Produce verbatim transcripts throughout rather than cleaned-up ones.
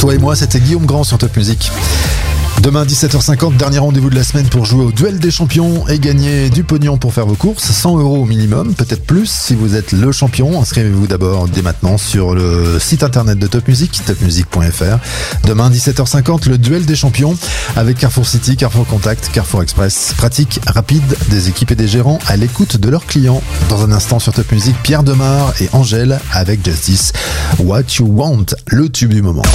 Toi et moi, c'était Guillaume Grand sur Top Music. Demain dix-sept heures cinquante, dernier rendez-vous de la semaine pour jouer au duel des champions et gagner du pognon pour faire vos courses, cent euros au minimum, peut-être plus si vous êtes le champion. Inscrivez-vous d'abord dès maintenant sur le site internet de Top Music, top music point f r. Demain dix-sept heures cinquante, le duel des champions avec Carrefour City, Carrefour Contact, Carrefour Express. Pratique, rapide, des équipes et des gérants à l'écoute de leurs clients. Dans un instant sur Top Music, Pierre Demar et Angèle avec Justice. What You Want, le tube du moment.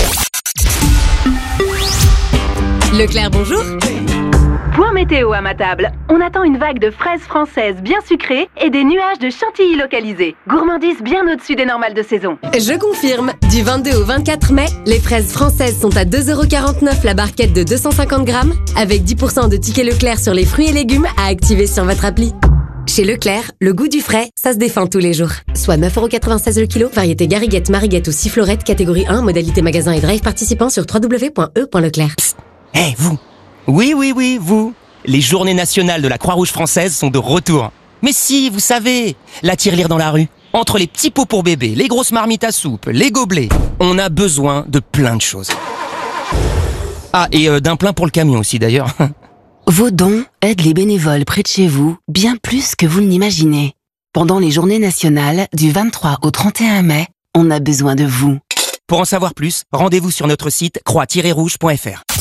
Leclerc, bonjour. Point météo à ma table. On attend une vague de fraises françaises bien sucrées et des nuages de chantilly localisés. Gourmandise bien au-dessus des normales de saison. Je confirme. Du vingt-deux au vingt-quatre mai, les fraises françaises sont à deux euros quarante-neuf la barquette de deux cent cinquante grammes, avec dix pour cent de tickets Leclerc sur les fruits et légumes à activer sur votre appli. Chez Leclerc, le goût du frais, ça se défend tous les jours. Soit neuf euros quatre-vingt-seize le kilo, variété Gariguette, Mariguette ou Sifflorette, catégorie un, modalité magasin et drive participant sur w w w point e point leclerc. Hé, hey, vous! Oui, oui, oui, vous! Les journées nationales de la Croix-Rouge française sont de retour. Mais si, vous savez, la tirelire dans la rue. Entre les petits pots pour bébé, les grosses marmites à soupe, les gobelets, on a besoin de plein de choses. Ah, et euh, d'un plein pour le camion aussi d'ailleurs. Vos dons aident les bénévoles près de chez vous bien plus que vous ne l'imaginez. Pendant les journées nationales, du vingt-trois au trente et un mai, on a besoin de vous. Pour en savoir plus, rendez-vous sur notre site croix tiret rouge point f r.